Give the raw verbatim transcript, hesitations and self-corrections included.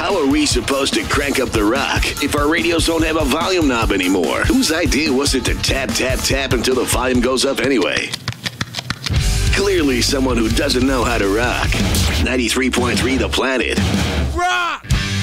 How are we supposed to crank up the rock if our radios don't have a volume knob anymore? Whose idea was it to tap, tap, tap until the volume goes up anyway? Clearly someone who doesn't know how to rock. ninety-three point three The Planet. Rock!